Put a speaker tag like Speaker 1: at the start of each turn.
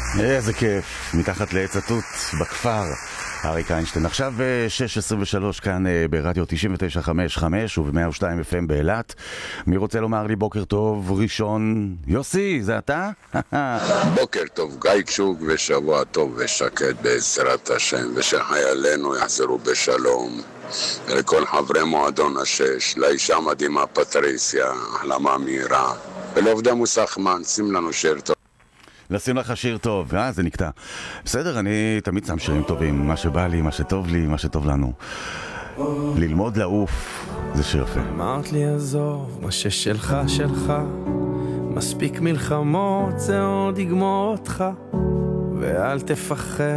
Speaker 1: איזה כיף, מתחת לעץ התות בכפר. אריק איינשטיין, עכשיו 6:23 כאן ברדיו 99.5 וב-102 FM באילת. מי רוצה לומר לי בוקר טוב ראשון? יוסי, זה אתה?
Speaker 2: בוקר טוב גייצ'וק ושבוע טוב ושקט בעזרת השם, ושחיילינו יחזרו בשלום. לכל חברי מועדון השש, לאישה מדהימה פטריסיה, החלמה מהירה, ולעובדי מוסחמן, שים לנו שיר טוב.
Speaker 1: לשים לך שיר טוב, זה נקטע. בסדר, אני תמיד שם שירים טובים, מה שבא לי, מה שטוב לי, מה שטוב לנו. ללמוד לעוף, זה שיר יפה.
Speaker 3: אמרת לי עזוב, מה ששלך שלך, מספיק מלחמות, זה עוד יגמור אותך, ואל תפחד